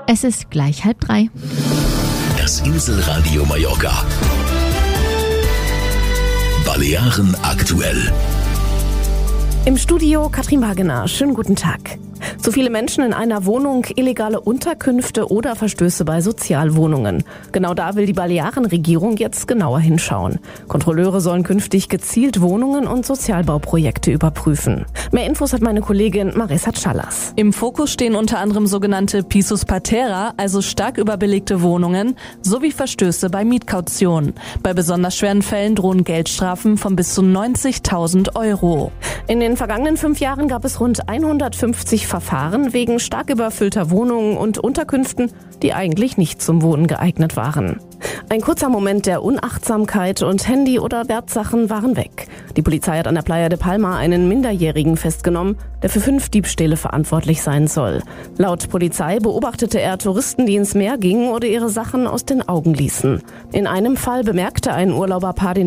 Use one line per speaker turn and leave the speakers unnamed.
Es ist gleich 2:30.
Das Inselradio Mallorca. Balearen aktuell.
Im Studio Katrin Wagener. Schönen guten Tag. Zu viele Menschen in einer Wohnung, illegale Unterkünfte oder Verstöße bei Sozialwohnungen. Genau da will die Balearenregierung jetzt genauer hinschauen. Kontrolleure sollen künftig gezielt Wohnungen und Sozialbauprojekte überprüfen. Mehr Infos hat meine Kollegin Marissa Challas.
Im Fokus stehen unter anderem sogenannte Pisus Patera, also stark überbelegte Wohnungen, sowie Verstöße bei Mietkaution. Bei besonders schweren Fällen drohen Geldstrafen von bis zu 90.000 Euro.
In den vergangenen 5 Jahren gab es rund 150 Verfahren wegen stark überfüllter Wohnungen und Unterkünften, die eigentlich nicht zum Wohnen geeignet waren. Ein kurzer Moment der Unachtsamkeit und Handy oder Wertsachen waren weg. Die Polizei hat an der Playa de Palma einen Minderjährigen festgenommen, der für 5 Diebstähle verantwortlich sein soll. Laut Polizei beobachtete er Touristen, die ins Meer gingen oder ihre Sachen aus den Augen ließen. In einem Fall bemerkte ein Urlauberpaar den